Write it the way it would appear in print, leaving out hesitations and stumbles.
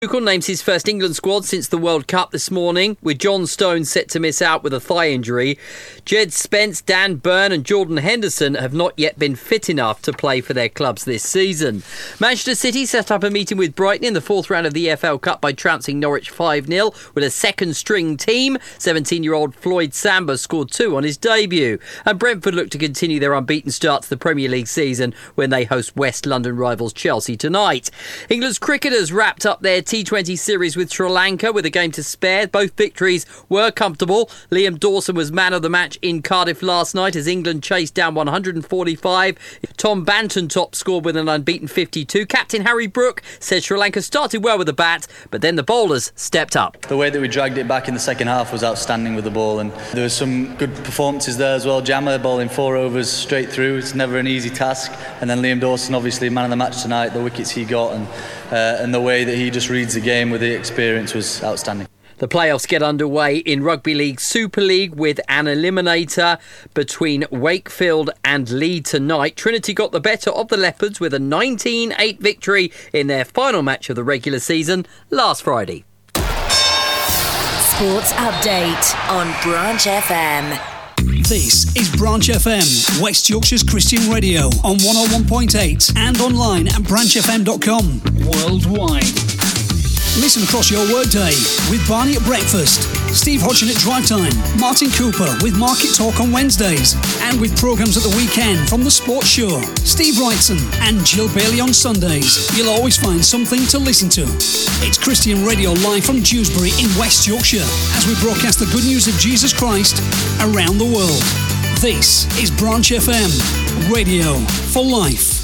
Tuchel names his first England squad since the World Cup this morning, with John Stones set to miss out with a thigh injury. Jed Spence, Dan Burn and Jordan Henderson have not yet been fit enough to play for their clubs this season. Manchester City set up a meeting with Brighton in the fourth round of the EFL Cup by trouncing Norwich 5-0 with a second-string team. 17-year-old Floyd Samba scored 2 on his debut. And Brentford look to continue their unbeaten start to the Premier League season when they host West London rivals Chelsea tonight. England's cricketers wrapped up their T20 series with Sri Lanka with a game to spare. Both victories were comfortable. Liam Dawson was man of the match in Cardiff last night as England chased down 145. Tom Banton scored with an unbeaten 52. Captain Harry Brook said Sri Lanka started well with the bat, but then the bowlers stepped up. The way that we dragged it back in the second half was outstanding with the ball, and there was some good performances there as well. Jammer bowling 4 overs straight through. It's never an easy task. And then Liam Dawson, obviously man of the match tonight. The wickets he got and the way that he just reads the game with the experience was outstanding. The playoffs get underway in Rugby League Super League with an eliminator between Wakefield and Leeds tonight. Trinity got the better of the Leopards with a 19-8 victory in their final match of the regular season last Friday. Sports Update on Branch FM. This is Branch FM, West Yorkshire's Christian radio on 101.8 and online at branchfm.com. Worldwide. Listen across your workday with Barney at breakfast, Steve Hodgson at drive time, Martin Cooper with Market Talk on Wednesdays, and with programmes at the weekend from The Sports Show, Steve Wrightson and Jill Bailey on Sundays. You'll always find something to listen to. It's Christian Radio live from Dewsbury in West Yorkshire as we broadcast the good news of Jesus Christ around the world. This is Branch FM, radio for life.